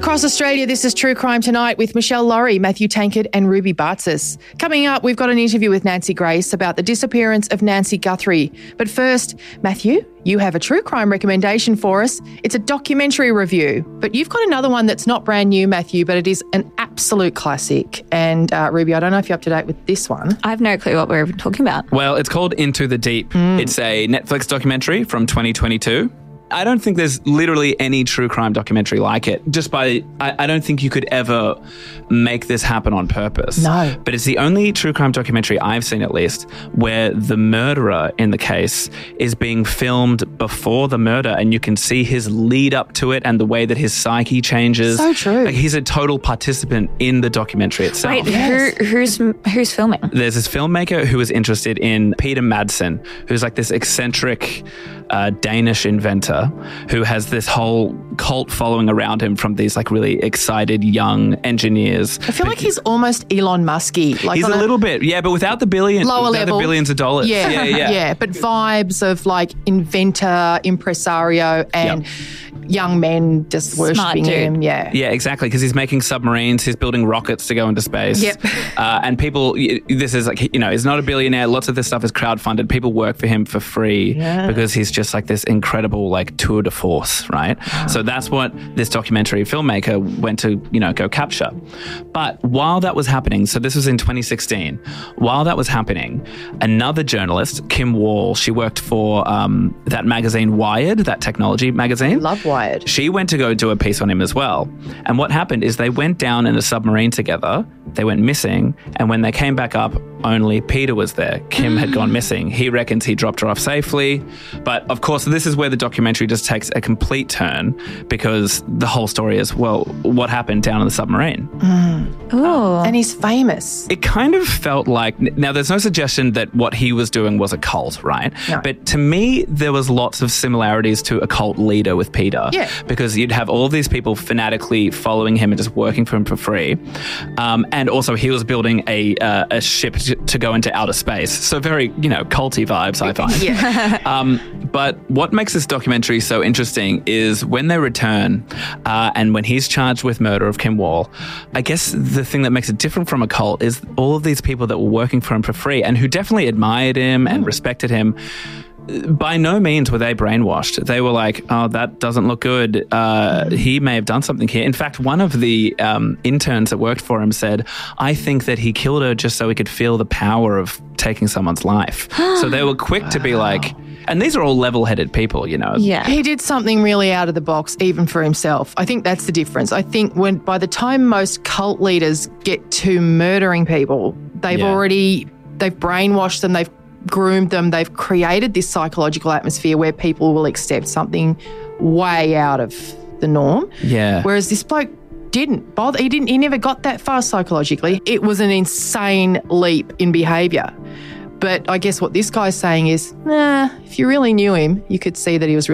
Across Australia, this is True Crime Tonight with Michelle Laurie, Matthew Tankard and Ruby Bartzis. Coming up, we've got an interview with Nancy Grace about the disappearance of Nancy Guthrie. But first, Matthew, you have a true crime recommendation for us. It's a documentary review, but you've got another one that's not brand new, Matthew, but it is an absolute classic. And Ruby, I don't know if you're up to date with this one. I have no clue what we're talking about. Well, it's called Into the Deep. It's a Netflix documentary from 2022. I don't think there's literally any true crime documentary like it. I don't think you could ever make this happen on purpose. No. But it's the only true crime documentary I've seen, at least, where the murderer in the case is being filmed before the murder, and you can see his lead up to it and the way that his psyche changes. So true. Like, he's a total participant in the documentary itself. Wait, Yes. who's filming? There's this filmmaker who was interested in Peter Madsen, who's like this eccentric Danish inventor who has this whole cult following around him from these like really excited young engineers. I feel like he's almost Elon Musky. Like He's a little bit, yeah, but without the lower level. the billions of dollars. Yeah. But vibes of like inventor, impresario, and young men just worshipping dude. him. Yeah. Yeah, exactly, because he's making submarines, he's building rockets to go into space. Yep. And people, this is like, he's not a billionaire. Lots of this stuff is crowdfunded. People work for him for free because he's just like this incredible like tour de force, right? So that's what this documentary filmmaker went to, go capture. But while that was happening, so this was in 2016, while that was happening, another journalist, Kim Wall, she worked for that magazine Wired, that technology magazine. Love Wired. She went to go do a piece on him as well. And what happened is they went down in a submarine together. They went missing. And when they came back up, only Peter was there. Kim had gone missing. He reckons he dropped her off safely. But of course, this is where the documentary just takes a complete turn, because the whole story is, well, what happened down in the submarine? Oh. And he's famous. It kind of felt like, now there's no suggestion that what he was doing was a cult, right? No. But to me, there was lots of similarities to a cult leader with Peter. Yeah. Because you'd have all of these people fanatically following him and just working for him for free. And also he was building a ship to go into outer space. So very, culty vibes, I find. Yeah. But what makes this documentary so interesting is when they return and when he's charged with murder of Kim Wall, I guess the thing that makes it different from a cult is all of these people that were working for him for free and who definitely admired him and respected him, by no means were they brainwashed. They were like, oh, that doesn't look good. He may have done something here. In fact, one of the interns that worked for him said, I think that he killed her just so he could feel the power of taking someone's life. So they were quick to be like, and these are all level-headed people, Yeah. He did something really out of the box, even for himself. I think that's the difference. I think by the time most cult leaders get to murdering people, they've brainwashed them, they've groomed them, they've created this psychological atmosphere where people will accept something way out of the norm. Yeah. Whereas this bloke didn't bother. He never got that far psychologically. It was an insane leap in behaviour. But I guess what this guy's saying is, if you really knew him, you could see that he was really